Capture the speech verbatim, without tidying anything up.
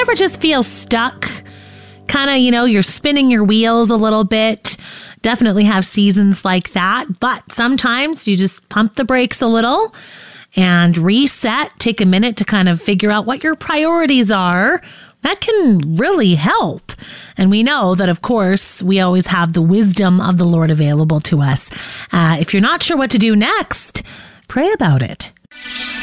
ever just feel stuck? Kind of, you know, you're spinning your wheels a little bit. Definitely have seasons like that. But sometimes you just pump the brakes a little and reset. Take a minute to kind of figure out what your priorities are. That can really help. And we know that, of course, we always have the wisdom of the Lord available to us. Uh, if you're not sure what to do next, pray about it.